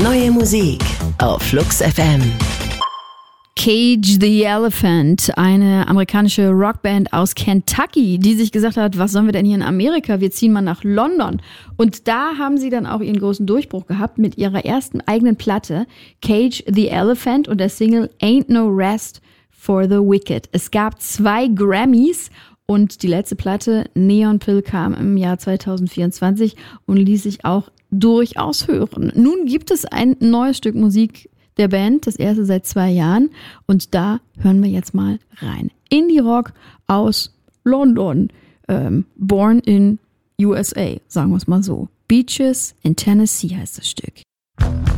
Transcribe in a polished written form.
Neue Musik auf Flux FM. Cage the Elephant, eine amerikanische Rockband aus Kentucky, die sich gesagt hat, was sollen wir denn hier in Amerika? Wir ziehen mal nach London. Und da haben sie dann auch ihren großen Durchbruch gehabt mit ihrer ersten eigenen Platte, Cage the Elephant, und der Single Ain't No Rest for the Wicked. Es gab 2 Grammys und die letzte Platte, Neon Pill, kam im Jahr 2024 und ließ sich auch durchaus hören. Nun gibt es ein neues Stück Musik der Band, das erste seit 2 Jahren, und da hören wir jetzt mal rein. Indie-Rock aus London, born in USA, sagen wir es mal so. Beaches in Tennessee heißt das Stück.